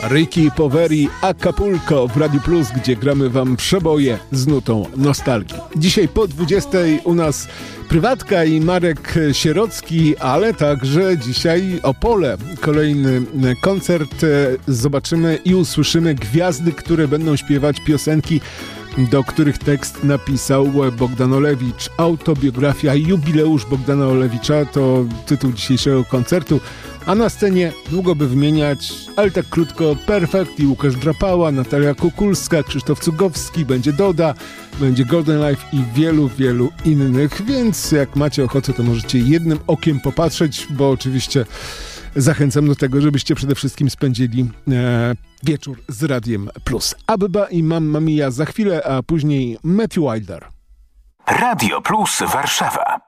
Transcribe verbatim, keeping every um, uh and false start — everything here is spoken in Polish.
Ricky Poveri, Acapulco w Radiu Plus, gdzie gramy wam przeboje z nutą nostalgii. Dzisiaj po dwudziestej u nas Prywatka i Marek Sierocki, ale także dzisiaj Opole. Kolejny koncert. Zobaczymy i usłyszymy gwiazdy, które będą śpiewać piosenki, do których tekst napisał Bogdan Olewicz. Autobiografia Jubileusz Bogdana Olewicza to tytuł dzisiejszego koncertu, a na scenie długo by wymieniać, ale tak krótko: Perfekt i Łukasz Drapała, Natalia Kukulska, Krzysztof Cugowski, będzie Doda, będzie Golden Life i wielu, wielu innych, więc jak macie ochotę, to możecie jednym okiem popatrzeć, bo oczywiście zachęcam do tego, żebyście przede wszystkim spędzili e, wieczór z Radiem Plus. Abba i Mamma Mia za chwilę, a później Matthew Wilder. Radio Plus Warszawa.